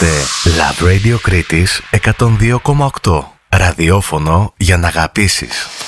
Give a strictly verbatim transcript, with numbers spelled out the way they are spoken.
Ακούτε Love Radio Κρήτης εκατόν δύο κόμμα οκτώ. Ραδιόφωνο για να αγαπήσεις.